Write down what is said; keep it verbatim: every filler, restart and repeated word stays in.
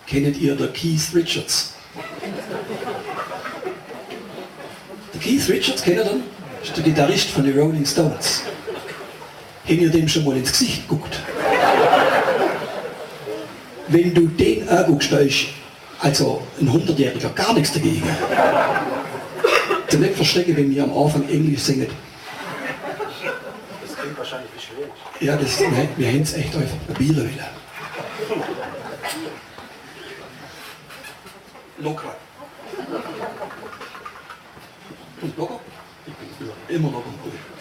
Kennt ihr den Keith Richards? Der Keith Richards, kennt ihr den? Das ist der Gitarrist von den Rolling Stones. Habt ihr dem schon mal ins Gesicht geguckt? Wenn du den anguckst, da ist also ein hundertjähriger gar nichts dagegen. Zum nicht verstecken, wenn wir am Anfang Englisch singen. Das klingt wahrscheinlich wie schwierig. Ja, das, wir, wir haben es echt einfach probieren wollen. Locker. Und locker? Ich bin immer locker.